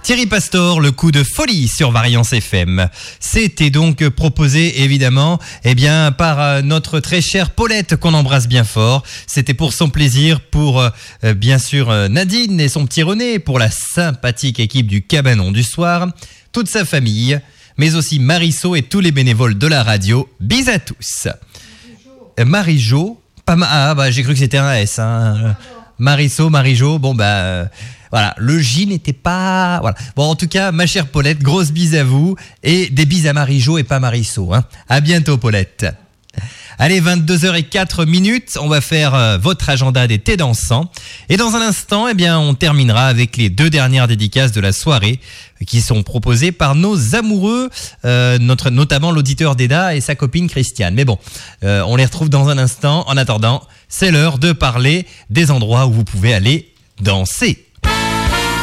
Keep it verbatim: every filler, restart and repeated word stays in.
Thierry Pastor, le coup de folie sur Variance F M. C'était donc proposé évidemment eh bien, par notre très chère Paulette qu'on embrasse bien fort. C'était pour son plaisir, pour euh, bien sûr Nadine et son petit René, pour la sympathique équipe du Cabanon du Soir, toute sa famille, mais aussi Marisot et tous les bénévoles de la radio. Bis à tous. Marie-Jo, pas ma... ah bah j'ai cru que c'était un S. Hein. Marisot, Marie-Jo, bon bah... Euh... Voilà, le J n'était pas... Voilà. Bon, en tout cas, ma chère Paulette, grosse bise à vous et des bises à Marie-Jo et pas Marisot. Hein. À bientôt, Paulette. Allez, vingt-deux heures zéro quatre minutes, on va faire euh, votre agenda des thés dansants. Et dans un instant, eh bien, on terminera avec les deux dernières dédicaces de la soirée qui sont proposées par nos amoureux, euh, notre, notamment l'auditeur d'Eda et sa copine Christiane. Mais bon, euh, on les retrouve dans un instant. En attendant, c'est l'heure de parler des endroits où vous pouvez aller danser.